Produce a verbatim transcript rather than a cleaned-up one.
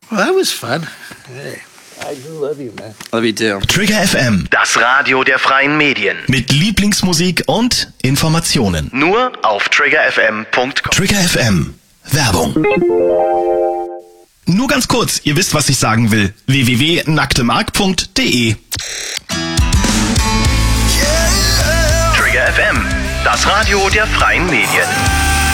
Well, that was fun. Hey, I do love you, man. Love you too. Trigger F M. Das Radio der freien Medien. Mit Lieblingsmusik und Informationen. Nur auf trigger f m punkt com. Trigger F M. Werbung. Nur ganz kurz, ihr wisst, was ich sagen will. w w w punkt nacktemark punkt d e Trigger F M. Das Radio der freien Medien.